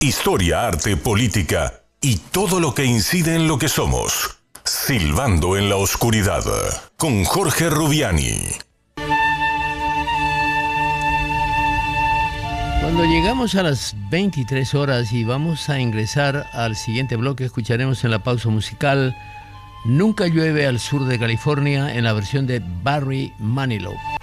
Historia, arte, política y todo lo que incide en lo que somos. Silbando en la oscuridad, con Jorge Rubiani. Cuando llegamos a las 23 horas y vamos a ingresar al siguiente bloque, escucharemos en la pausa musical Nunca llueve al sur de California en la versión de Barry Manilow.